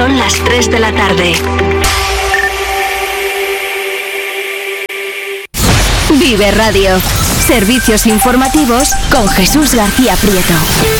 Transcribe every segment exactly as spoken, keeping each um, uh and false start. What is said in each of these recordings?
Son las tres de la tarde. Vive Radio. Servicios informativos con Jesús García Prieto.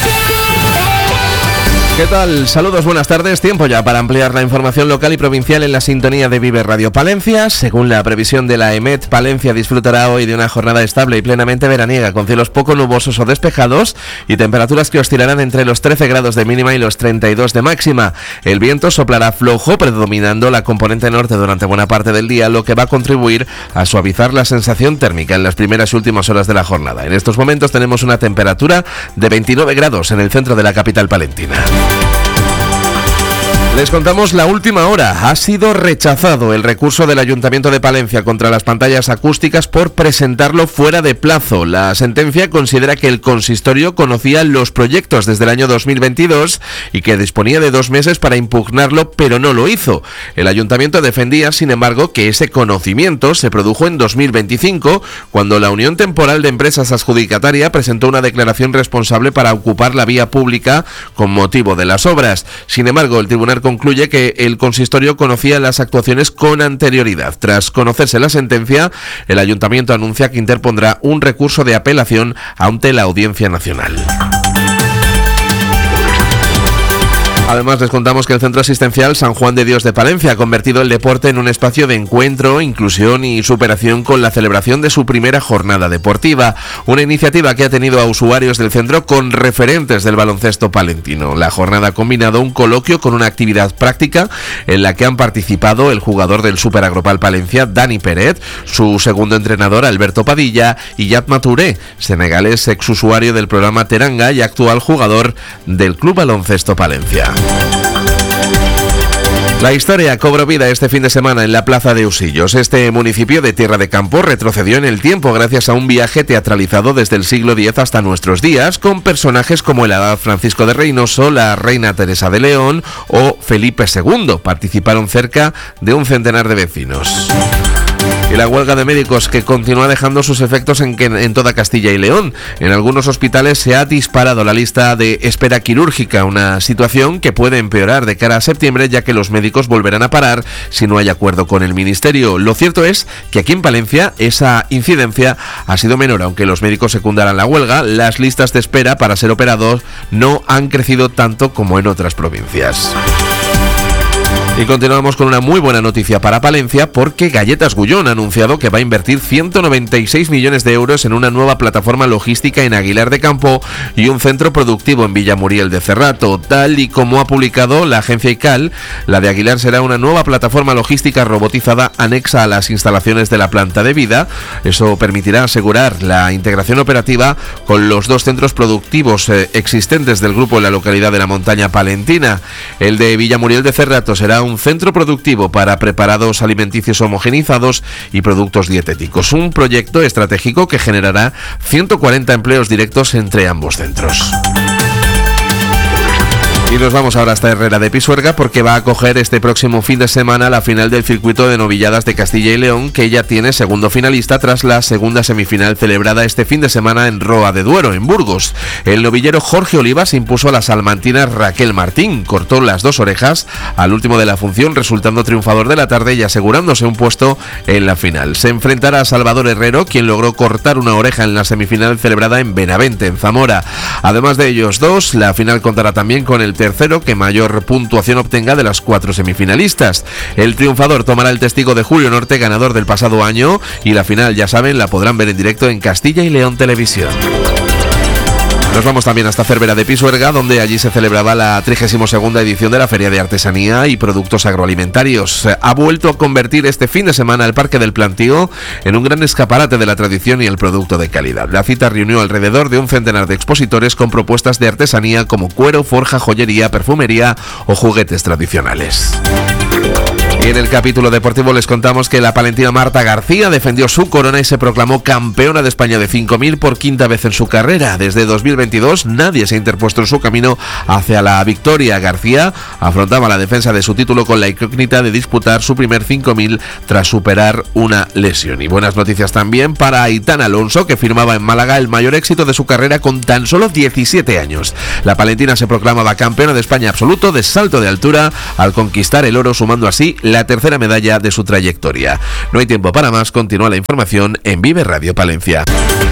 ¿Qué tal? Saludos, buenas tardes. Tiempo ya para ampliar la información local y provincial en la sintonía de Vive Radio Palencia. Según la previsión de la EMET, Palencia disfrutará hoy de una jornada estable y plenamente veraniega, con cielos poco nubosos o despejados y temperaturas que oscilarán entre los trece grados de mínima y los treinta y dos de máxima. El viento soplará flojo, predominando la componente norte durante buena parte del día, lo que va a contribuir a suavizar la sensación térmica en las primeras y últimas horas de la jornada. En estos momentos tenemos una temperatura de veintinueve grados en el centro de la capital palentina. Les contamos la última hora. Ha sido rechazado el recurso del Ayuntamiento de Palencia contra las pantallas acústicas por presentarlo fuera de plazo. La sentencia considera que el consistorio conocía los proyectos desde el año dos mil veintidós y que disponía de dos meses para impugnarlo, pero no lo hizo. El Ayuntamiento defendía, sin embargo, que ese conocimiento se produjo en dos mil veinticinco, cuando la Unión Temporal de Empresas Adjudicataria presentó una declaración responsable para ocupar la vía pública con motivo de las obras. Sin embargo, el Tribunal concluye que el consistorio conocía las actuaciones con anterioridad. Tras conocerse la sentencia, el Ayuntamiento anuncia que interpondrá un recurso de apelación ante la Audiencia Nacional. Además, les contamos que el Centro Asistencial San Juan de Dios de Palencia ha convertido el deporte en un espacio de encuentro, inclusión y superación con la celebración de su primera jornada deportiva. Una iniciativa que ha tenido a usuarios del centro con referentes del baloncesto palentino. La jornada ha combinado un coloquio con una actividad práctica en la que han participado el jugador del Super Agropal Palencia, Dani Pérez, su segundo entrenador, Alberto Padilla, y Yatma Touré, senegalés exusuario del programa Teranga y actual jugador del Club Baloncesto Palencia. La historia cobró vida este fin de semana en la plaza de Usillos. Este municipio de Tierra de Campo retrocedió en el tiempo gracias a un viaje teatralizado desde el siglo diez hasta nuestros días, con personajes como el abad Francisco de Reynoso, la reina Teresa de León o Felipe segundo. Participaron cerca de un centenar de vecinos. Y la huelga de médicos, que continúa dejando sus efectos en, que, en toda Castilla y León. En algunos hospitales se ha disparado la lista de espera quirúrgica, una situación que puede empeorar de cara a septiembre, ya que los médicos volverán a parar si no hay acuerdo con el Ministerio. Lo cierto es que aquí en Palencia esa incidencia ha sido menor. Aunque los médicos secundaran la huelga, las listas de espera para ser operados no han crecido tanto como en otras provincias. Y continuamos con una muy buena noticia para Palencia, porque Galletas Gullón ha anunciado que va a invertir ciento noventa y seis millones de euros en una nueva plataforma logística en Aguilar de Campo y un centro productivo en Villamuriel de Cerrato. Tal y como ha publicado la agencia I C A L, la de Aguilar será una nueva plataforma logística robotizada anexa a las instalaciones de la planta de Vida. Eso permitirá asegurar la integración operativa con los dos centros productivos eh, existentes del grupo en la localidad de la Montaña Palentina. El de Villamuriel de Cerrato será un centro productivo para preparados alimenticios homogenizados y productos dietéticos. Un proyecto estratégico que generará ciento cuarenta empleos directos entre ambos centros. Y nos vamos ahora hasta Herrera de Pisuerga, porque va a acoger este próximo fin de semana la final del circuito de novilladas de Castilla y León, que ya tiene segundo finalista tras la segunda semifinal celebrada este fin de semana en Roa de Duero, en Burgos. El novillero Jorge Olivas impuso a la salmantina Raquel Martín, cortó las dos orejas al último de la función, resultando triunfador de la tarde y asegurándose un puesto en la final. Se enfrentará a Salvador Herrero, quien logró cortar una oreja en la semifinal celebrada en Benavente, en Zamora. Además de ellos dos, la final contará también con el tercero que mayor puntuación obtenga de las cuatro semifinalistas. El triunfador tomará el testigo de Julio Norte, ganador del pasado año, y la final, ya saben, la podrán ver en directo en Castilla y León Televisión. Nos vamos también hasta Cervera de Pisuerga, donde allí se celebraba la trigésima segunda edición de la Feria de Artesanía y Productos Agroalimentarios. Ha vuelto a convertir este fin de semana el Parque del Plantío en un gran escaparate de la tradición y el producto de calidad. La cita reunió alrededor de un centenar de expositores con propuestas de artesanía como cuero, forja, joyería, perfumería o juguetes tradicionales. Y en el capítulo deportivo les contamos que la palentina Marta García defendió su corona y se proclamó campeona de España de cinco mil por quinta vez en su carrera. Desde dos mil veintidós nadie se ha interpuesto en su camino hacia la victoria. García afrontaba la defensa de su título con la incógnita de disputar su primer cinco mil tras superar una lesión. Y buenas noticias también para Aitana Alonso, que firmaba en Málaga el mayor éxito de su carrera con tan solo diecisiete años. La palentina se proclamaba campeona de España absoluto de salto de altura al conquistar el oro, sumando así la tercera medalla de su trayectoria. No hay tiempo para más, continúa la información en Vive Radio Palencia.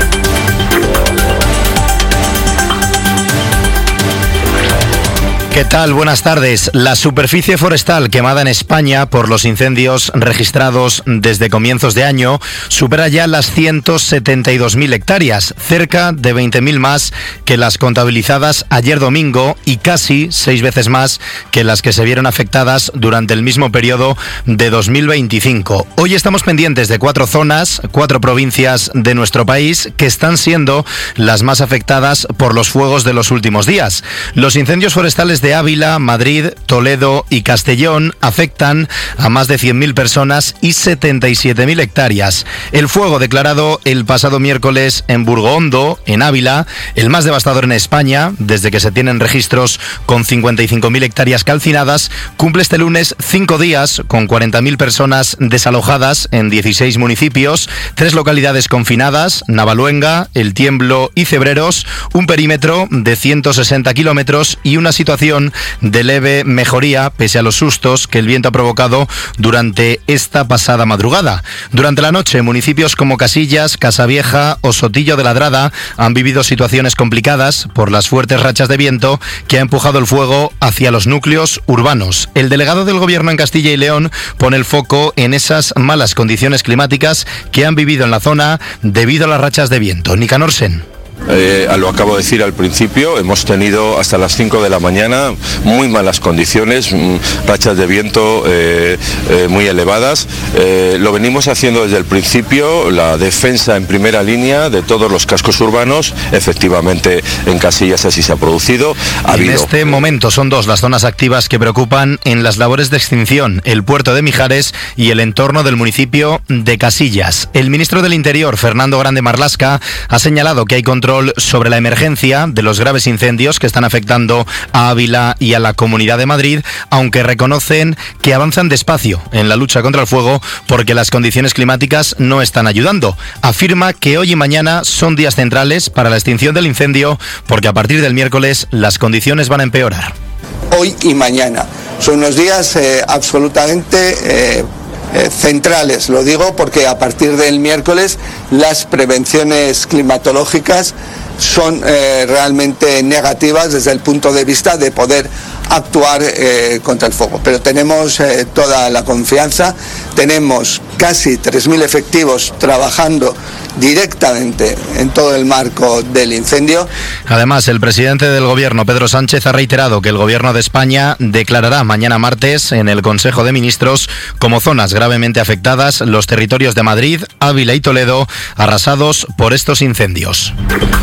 ¿Qué tal? Buenas tardes. La superficie forestal quemada en España por los incendios registrados desde comienzos de año supera ya las ciento setenta y dos mil hectáreas, cerca de veinte mil más que las contabilizadas ayer domingo y casi seis veces más que las que se vieron afectadas durante el mismo periodo de dos mil veinticinco. Hoy estamos pendientes de cuatro zonas, cuatro provincias de nuestro país que están siendo las más afectadas por los fuegos de los últimos días. Los incendios forestales de Ávila, Madrid, Toledo y Castellón afectan a más de cien mil personas y setenta y siete mil hectáreas. El fuego declarado el pasado miércoles en Burgohondo, en Ávila, el más devastador en España, desde que se tienen registros con cincuenta y cinco mil hectáreas calcinadas, cumple este lunes cinco días con cuarenta mil personas desalojadas en dieciséis municipios, tres localidades confinadas, Navaluenga, El Tiemblo y Cebreros, un perímetro de ciento sesenta kilómetros y una situación de leve mejoría pese a los sustos que el viento ha provocado durante esta pasada madrugada. Durante la noche, municipios como Casillas, Casavieja o Sotillo de Ladrada han vivido situaciones complicadas por las fuertes rachas de viento que ha empujado el fuego hacia los núcleos urbanos. El delegado del Gobierno en Castilla y León pone el foco en esas malas condiciones climáticas que han vivido en la zona debido a las rachas de viento. Nicanor Sen. Eh, lo acabo de decir al principio, hemos tenido hasta las cinco de la mañana muy malas condiciones, mmm, rachas de viento eh, eh, muy elevadas. Eh, lo venimos haciendo desde el principio, la defensa en primera línea de todos los cascos urbanos. Efectivamente en Casillas así se ha producido. Ha en habido... este momento son dos las zonas activas que preocupan en las labores de extinción, el puerto de Mijares y el entorno del municipio de Casillas. El ministro del Interior, Fernando Grande Marlaska, ha señalado que hay control sobre la emergencia de los graves incendios que están afectando a Ávila y a la Comunidad de Madrid, aunque reconocen que avanzan despacio en la lucha contra el fuego porque las condiciones climáticas no están ayudando. Afirma que hoy y mañana son días centrales para la extinción del incendio porque a partir del miércoles las condiciones van a empeorar. Hoy y mañana son unos días eh, absolutamente... Eh, Eh, centrales, lo digo porque a partir del miércoles las prevenciones climatológicas son eh, realmente negativas desde el punto de vista de poder actuar eh, contra el fuego, pero tenemos eh, toda la confianza, tenemos casi tres mil efectivos trabajando directamente en todo el marco del incendio. Además, el presidente del Gobierno, Pedro Sánchez, ha reiterado que el Gobierno de España declarará mañana martes en el Consejo de Ministros como zonas gravemente afectadas los territorios de Madrid, Ávila y Toledo, arrasados por estos incendios.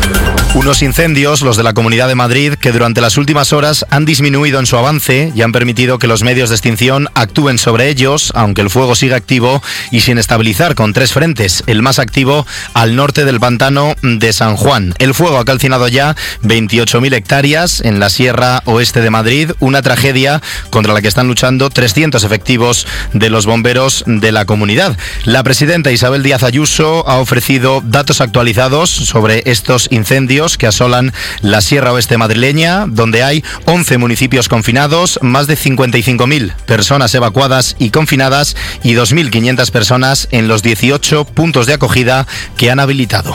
Unos incendios, los de la Comunidad de Madrid, que durante las últimas horas han disminuido en su avance y han permitido que los medios de extinción actúen sobre ellos, aunque el fuego sigue activo y sin estabilizar, con tres frentes, el más activo al norte del pantano de San Juan. El fuego ha calcinado ya veintiocho mil hectáreas en la Sierra Oeste de Madrid, una tragedia contra la que están luchando trescientos efectivos de los bomberos de la comunidad. La presidenta Isabel Díaz Ayuso ha ofrecido datos actualizados sobre estos incendios que asolan la Sierra Oeste madrileña, donde hay once municipios confinados, más de cincuenta y cinco mil personas evacuadas y confinadas y dos mil quinientas personas en los dieciocho puntos de acogida que han habilitado.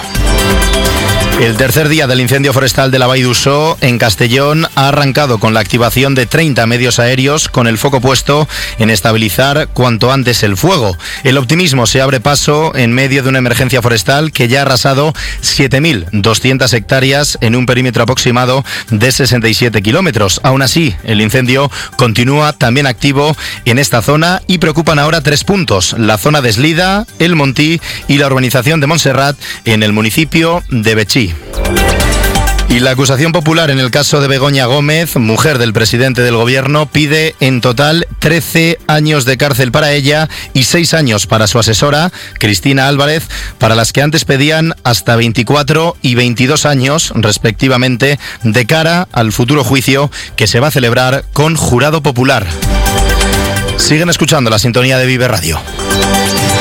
El tercer día del incendio forestal de la Vall d'Uixó en Castellón ha arrancado con la activación de treinta medios aéreos con el foco puesto en estabilizar cuanto antes el fuego. El optimismo se abre paso en medio de una emergencia forestal que ya ha arrasado siete mil doscientas hectáreas en un perímetro aproximado de sesenta y siete kilómetros. Aún así, el incendio continúa también activo en esta zona y preocupan ahora tres puntos: la zona de Eslida, el Montí y la urbanización de Montserrat en el municipio de Betxí. Y la acusación popular en el caso de Begoña Gómez, mujer del presidente del gobierno, pide en total trece años de cárcel para ella y seis años para su asesora, Cristina Álvarez, para las que antes pedían hasta veinticuatro y veintidós años, respectivamente, de cara al futuro juicio que se va a celebrar con jurado popular. Siguen escuchando la sintonía de Vive Radio.